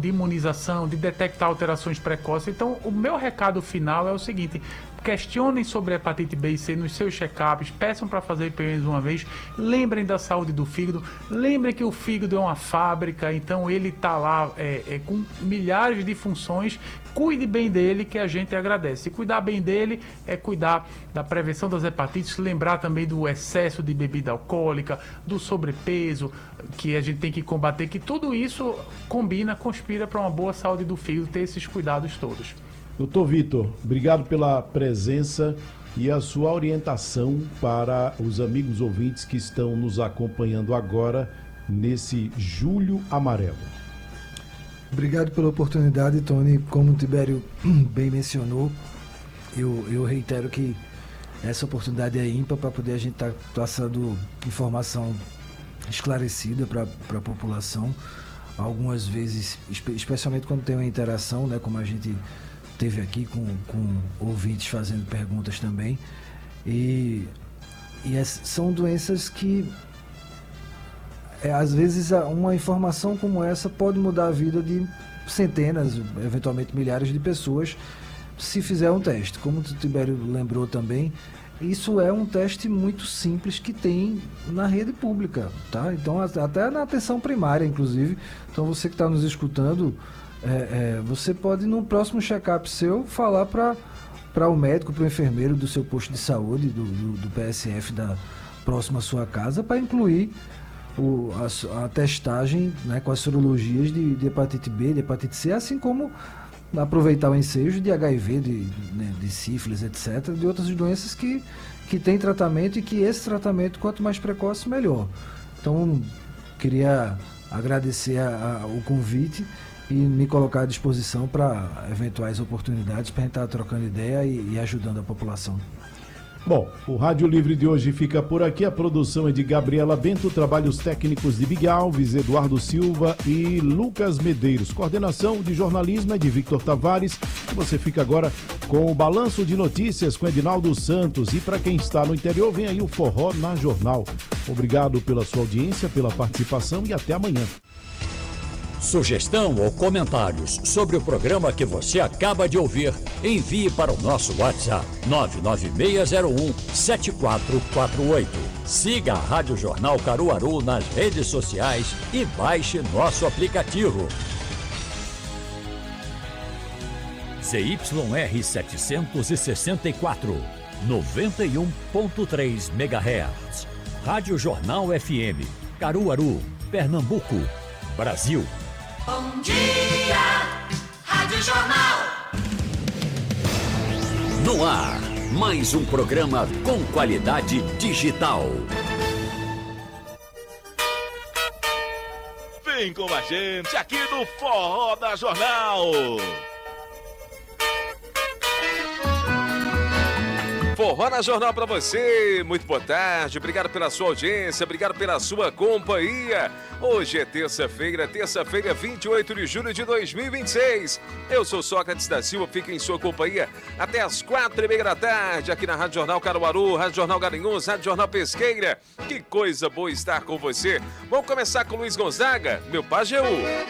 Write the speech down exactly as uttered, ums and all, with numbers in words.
de imunização, de detectar alterações precoces. Então, o meu recado final é o seguinte: questionem sobre a hepatite B e C nos seus check-ups, peçam para fazer pelo menos uma vez, lembrem da saúde do fígado, lembrem que o fígado é uma fábrica, então ele está lá é, é, com milhares de funções. Cuide bem dele, que a gente agradece. E cuidar bem dele é cuidar da prevenção das hepatites, lembrar também do excesso de bebida alcoólica, do sobrepeso, que a gente tem que combater, que tudo isso combina, conspira para uma boa saúde do fígado, ter esses cuidados todos. Doutor Vitor, obrigado pela presença e a sua orientação para os amigos ouvintes que estão nos acompanhando agora nesse Julho Amarelo. Obrigado pela oportunidade, Tony. Como o Tibério bem mencionou, eu, eu reitero que essa oportunidade é ímpar para poder a gente estar tá passando informação esclarecida para a população. Algumas vezes, especialmente quando tem uma interação, né, como a gente teve aqui com, com ouvintes fazendo perguntas também. E, e as, são doenças que, é, às vezes, uma informação como essa pode mudar a vida de centenas, eventualmente milhares de pessoas, se fizer um teste. Como o Tibério lembrou também, isso é um teste muito simples que tem na rede pública, tá? Então, até na atenção primária, inclusive. Então, você que está nos escutando, é, é, você pode, no próximo check-up seu, falar para o médico, para o enfermeiro do seu posto de saúde, do, do, do P S F da próxima à sua casa, para incluir o, a, a testagem, né, com as sorologias de, de hepatite B, de hepatite C, assim como aproveitar o ensejo de H I V, de, né, de sífilis, etcétera, de outras doenças que, que têm tratamento e que esse tratamento, quanto mais precoce, melhor. Então, queria agradecer a, a, o convite e me colocar à disposição para eventuais oportunidades para a gente estar trocando ideia e, e ajudando a população. Bom, o Rádio Livre de hoje fica por aqui. A produção é de Gabriela Bento, trabalhos técnicos de Big Alves, Eduardo Silva e Lucas Medeiros. Coordenação de jornalismo é de Victor Tavares. Você fica agora com o Balanço de Notícias com Edinaldo Santos. E para quem está no interior, vem aí o Forró na Jornal. Obrigado pela sua audiência, pela participação e até amanhã. Sugestão ou comentários sobre o programa que você acaba de ouvir, envie para o nosso WhatsApp nove nove seis zero um sete quatro quatro oito. Siga a Rádio Jornal Caruaru nas redes sociais e baixe nosso aplicativo. Z Y R setecentos e sessenta e quatro, noventa e um ponto três megahertz. Rádio Jornal F M, Caruaru, Pernambuco, Brasil. Bom dia, Rádio Jornal. No ar, mais um programa com qualidade digital. Vem com a gente aqui no Forró da Jornal. Forró na Jornal para você, muito boa tarde, obrigado pela sua audiência, obrigado pela sua companhia. Hoje é terça-feira, terça-feira, vinte e oito de julho de dois mil e vinte e seis. Eu sou Sócrates da Silva, fico em sua companhia até as quatro e meia da tarde, aqui na Rádio Jornal Caruaru, Rádio Jornal Garanhuns, Rádio Jornal Pesqueira. Que coisa boa estar com você. Vamos começar com Luiz Gonzaga, meu Pajeú.